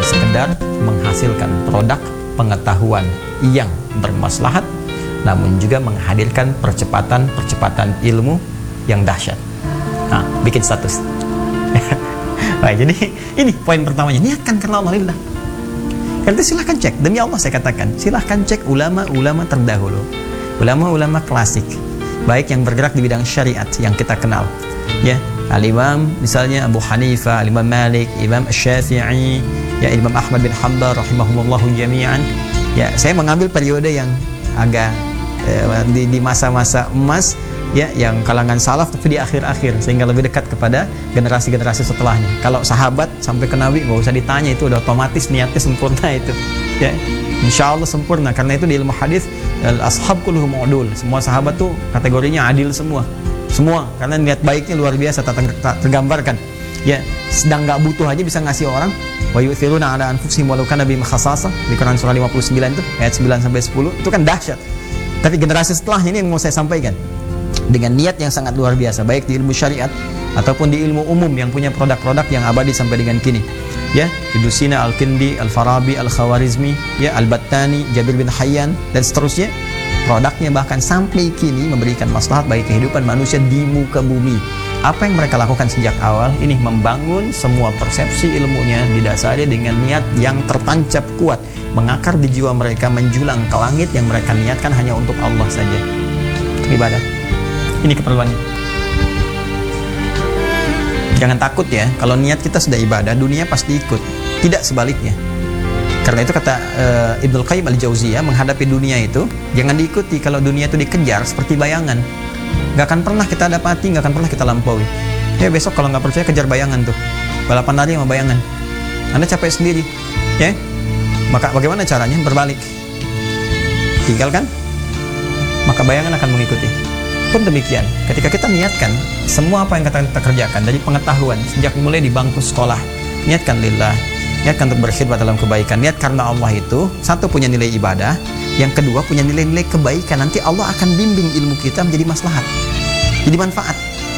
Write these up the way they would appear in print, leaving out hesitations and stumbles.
sekedar menghasilkan produk pengetahuan yang bermaslahat, namun juga menghadirkan percepatan ilmu yang dahsyat. Nah, bikin status. Baik, jadi ini poin pertamanya, niatkan karena Allah lillah. Karena itu silahkan cek, demi Allah saya katakan, silahkan cek ulama-ulama terdahulu, ulama-ulama klasik, baik yang bergerak di bidang syariat yang kita kenal, ya, Al-Imam misalnya Abu Hanifah, Al-Imam Malik, Imam Syafi'i, ya, Imam Ahmad bin Hanbal rahimahumullahu jami'an. Ya, saya mengambil periode yang agak di masa-masa emas, ya, yang kalangan salaf tapi di akhir-akhir, sehingga lebih dekat kepada generasi-generasi setelahnya. Kalau sahabat sampai ke Nabi nggak usah ditanya, itu udah otomatis niatnya sempurna itu, ya, insya Allah sempurna. Karena itu di ilmu hadis al-ashab kulluhum udul, semua sahabat tuh kategorinya adil semua, karena niat baiknya luar biasa, tak tergambarkan, ya. Sedang nggak butuh aja bisa ngasih orang. Wa yu'thiruna ala anfusihim walau kana bihim khassasah, di Quran surah 59 itu ayat 9 sampai 10, itu kan dahsyat. Tapi generasi setelahnya ini yang mau saya sampaikan, dengan niat yang sangat luar biasa, baik di ilmu syariat ataupun di ilmu umum yang punya produk-produk yang abadi sampai dengan kini, ya, Ibnu Sina, Al-Kindi, Al-Farabi, Al-Khawarizmi, ya, Al-Battani, Jabir bin Hayyan, dan seterusnya. Produknya bahkan sampai kini memberikan maslahat bagi kehidupan manusia di muka bumi. Apa yang mereka lakukan sejak awal ini, membangun semua persepsi ilmunya didasari dengan niat yang tertancap kuat, mengakar di jiwa mereka, menjulang ke langit, yang mereka niatkan hanya untuk Allah saja, ibadah. Ini keperluannya. Jangan takut ya, kalau niat kita sudah ibadah, dunia pasti ikut. Tidak sebaliknya. Karena itu kata Ibnu Qayyim al-Jauziyah, menghadapi dunia itu jangan diikuti. Kalau dunia itu dikejar seperti bayangan, nggak akan pernah kita dapati, nggak akan pernah kita lampaui. Ya, besok kalau nggak percaya kejar bayangan tuh, balapan lari sama bayangan. Anda capek sendiri, ya. Maka bagaimana caranya? Berbalik, tinggalkan, maka bayangan akan mengikuti. Pun demikian, ketika kita niatkan semua apa yang kita kerjakan dari pengetahuan sejak mulai di bangku sekolah, niatkan lillah, niatkan untuk berkhidmat dalam kebaikan. Niat karena Allah itu, satu, punya nilai ibadah, yang kedua punya nilai-nilai kebaikan. Nanti Allah akan bimbing ilmu kita menjadi maslahat, jadi manfaat.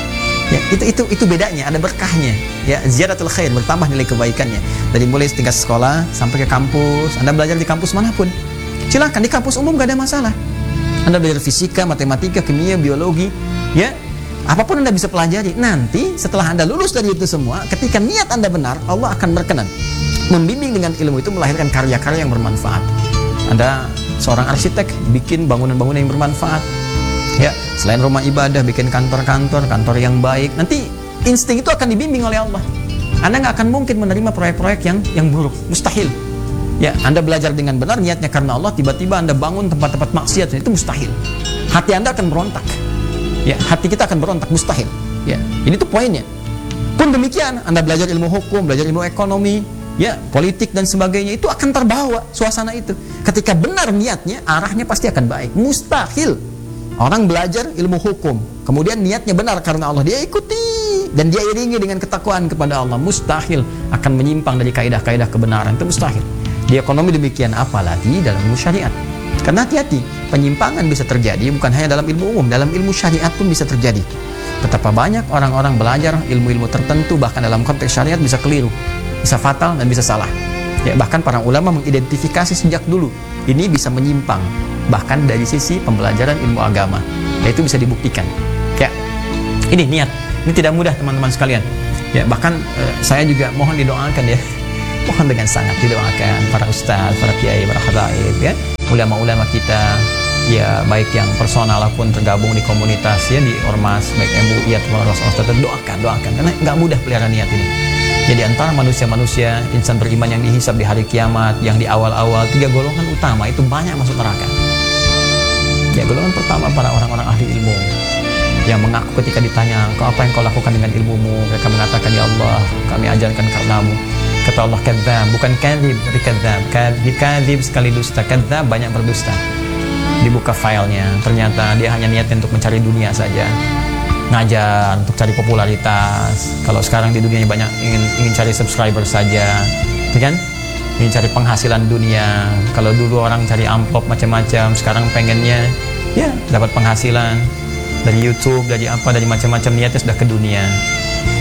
Ya, itu bedanya, ada berkahnya. Ya, ziyadatul khair, bertambah nilai kebaikannya. Dari mulai tingkat sekolah sampai ke kampus, Anda belajar di kampus manapun, silahkan. Di kampus umum gak ada masalah. Anda belajar fisika, matematika, kimia, biologi, ya, apapun Anda bisa pelajari. Nanti setelah Anda lulus dari itu semua, ketika niat Anda benar, Allah akan berkenan membimbing dengan ilmu itu melahirkan karya-karya yang bermanfaat. Anda seorang arsitek, bikin bangunan-bangunan yang bermanfaat, ya, selain rumah ibadah, bikin kantor-kantor yang baik. Nanti insting itu akan dibimbing oleh Allah. Anda nggak akan mungkin menerima proyek-proyek yang buruk, mustahil. Ya, Anda belajar dengan benar, niatnya karena Allah, tiba-tiba Anda bangun tempat-tempat maksiat, itu mustahil. Hati Anda akan berontak. Ya, hati kita akan berontak, mustahil. Ya, ini tuh poinnya. Pun demikian, Anda belajar ilmu hukum, belajar ilmu ekonomi, ya, politik dan sebagainya, itu akan terbawa suasana itu. Ketika benar niatnya, arahnya pasti akan baik. Mustahil orang belajar ilmu hukum, kemudian niatnya benar karena Allah, dia ikuti dan dia iringi dengan ketakwaan kepada Allah, mustahil akan menyimpang dari kaidah-kaidah kebenaran, itu mustahil. Di ekonomi demikian, apalagi dalam ilmu syariat. Karena hati-hati, penyimpangan bisa terjadi bukan hanya dalam ilmu umum, dalam ilmu syariat pun bisa terjadi. Betapa banyak orang-orang belajar ilmu-ilmu tertentu, bahkan dalam konteks syariat bisa keliru, bisa fatal dan bisa salah. Ya, bahkan para ulama mengidentifikasi sejak dulu ini bisa menyimpang, bahkan dari sisi pembelajaran ilmu agama. Ya, itu bisa dibuktikan. Ya, ini niat. Ini tidak mudah teman-teman sekalian. Ya, bahkan saya juga mohon didoakan ya. Mohon dengan sangat didoakan para ustaz, para kiai, para habaib, ya, ulama-ulama kita, ya, baik yang personal ataupun tergabung di komunitas, ya, di ormas, baik MUI atau ormas, doakan, karena nggak mudah pelihara niat ini. Jadi antara manusia-manusia, insan beriman yang dihisab di hari kiamat, yang di awal-awal, 3 golongan utama itu banyak masuk neraka. Ya, golongan pertama para orang-orang ahli ilmu, yang mengaku ketika ditanya, apa yang kau lakukan dengan ilmumu? Mereka mengatakan, ya Allah, kami ajarkan karenamu. Kata Allah, kadzdzab, bukan kadzib, tapi kadzdzab. Kadzib sekali dusta, kadzdzab banyak berdusta. Dibuka filenya, ternyata dia hanya niatnya untuk mencari dunia saja, ngajar untuk cari popularitas. Kalau sekarang di dunia banyak ingin cari subscriber saja, kan? Ingin cari penghasilan dunia. Kalau dulu orang cari amplop macam-macam, sekarang pengennya, ya, dapat penghasilan dari YouTube, dari apa, dari macam-macam, niatnya sudah ke dunia.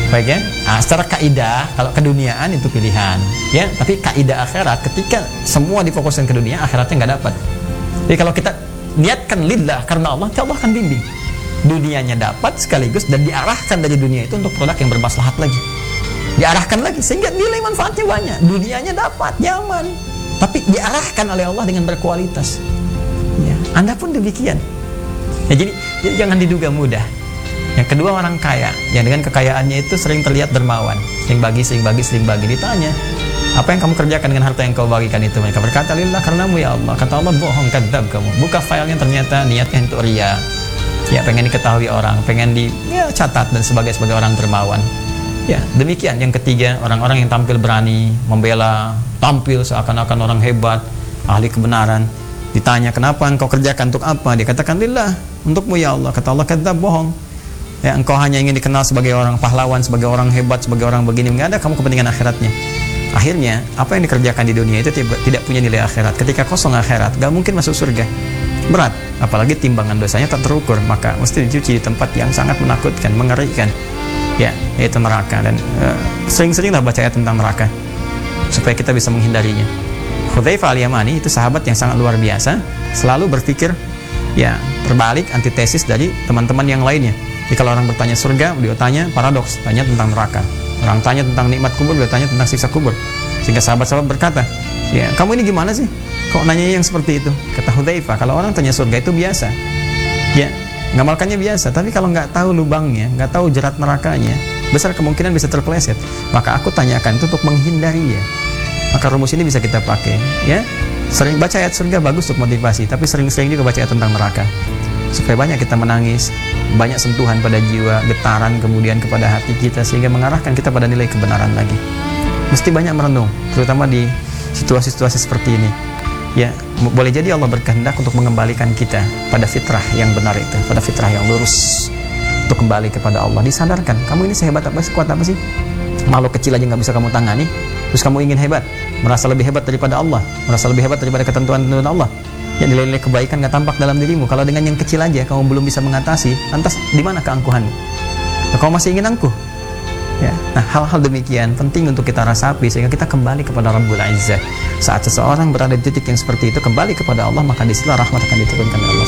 Baik ya. Nah, secara kaidah kalau keduniaan itu pilihan, ya. Tapi kaidah akhirat ketika semua difokuskan ke dunia, akhiratnya nggak dapat. Jadi kalau kita niatkan lillah karena Allah, Allah akan bimbing. Dunianya dapat sekaligus dan diarahkan dari dunia itu untuk produk yang bermaslahat lagi. Diarahkan lagi sehingga nilai manfaatnya banyak. Dunianya dapat, nyaman, tapi diarahkan oleh Allah dengan berkualitas. Ya, Anda pun demikian. Ya, jadi jangan diduga mudah. Yang kedua, orang kaya yang dengan kekayaannya itu sering terlihat dermawan, sering bagi. Ditanya, apa yang kamu kerjakan dengan harta yang kau bagikan itu? Mereka berkata, lillah, karenamu ya Allah. Kata Allah, bohong, kadzab kamu. Buka filenya, ternyata niatnya untuk ria. Ya, pengen diketahui orang, pengen catat dan sebagai orang dermawan. Ya, demikian. Yang ketiga, orang-orang yang tampil berani, membela, tampil seakan-akan orang hebat, ahli kebenaran. Ditanya, kenapa engkau kerjakan, untuk apa? Dia katakan, lillah, untukmu ya Allah. Kata Allah, kadzab, bohong. Ya, engkau hanya ingin dikenal sebagai orang pahlawan, sebagai orang hebat, sebagai orang begini. Nggak ada kamu kepentingan akhiratnya. Akhirnya, apa yang dikerjakan di dunia itu tidak punya nilai akhirat. Ketika kosong akhirat, nggak mungkin masuk surga. Berat, apalagi timbangan dosanya tak terukur, maka mesti dicuci di tempat yang sangat menakutkan, mengerikan. Ya, yaitu neraka. Dan sering-seringlah baca ayat tentang neraka supaya kita bisa menghindarinya. Hudzaifah al-Yamani itu sahabat yang sangat luar biasa, selalu berpikir ya terbalik, antitesis dari teman-teman yang lainnya. Jadi kalau orang bertanya surga, beliau tanya paradoks, tanya tentang neraka. Orang tanya tentang nikmat kubur, beliau tanya tentang siksa kubur. Sehingga sahabat-sahabat berkata, ya kamu ini gimana sih? Kok nanya yang seperti itu? Kata Hudzaifah, kalau orang tanya surga itu biasa, ya ngamalkannya biasa. Tapi kalau nggak tahu lubangnya, nggak tahu jerat nerakanya, besar kemungkinan bisa terpeleset. Maka aku tanyakan itu untuk menghindari ya. Maka rumus ini bisa kita pakai, ya. Sering baca ayat surga bagus untuk motivasi, tapi sering-sering juga baca ayat tentang neraka. Supaya banyak kita menangis, banyak sentuhan pada jiwa, getaran kemudian kepada hati kita, sehingga mengarahkan kita pada nilai kebenaran lagi. Mesti banyak merenung, terutama di situasi-situasi seperti ini. Ya, boleh jadi Allah berkehendak untuk mengembalikan kita pada fitrah yang benar itu, pada fitrah yang lurus, untuk kembali kepada Allah. Disadarkan, kamu ini sehebat apa sih, kuat apa sih? Makhluk kecil aja nggak bisa kamu tangani, terus kamu ingin hebat, merasa lebih hebat daripada Allah, merasa lebih hebat daripada ketentuan-ketentuan Allah. Ya, nilai-nilai kebaikan nggak tampak dalam dirimu. Kalau dengan yang kecil aja kamu belum bisa mengatasi, lantas di mana keangkuhanmu? Nah, kamu masih ingin angkuh? Ya. Nah, hal-hal demikian penting untuk kita rasapi sehingga kita kembali kepada Rabbul Izzah. Saat seseorang berada di titik yang seperti itu, kembali kepada Allah, maka disitulah rahmat akan diturunkan oleh Allah.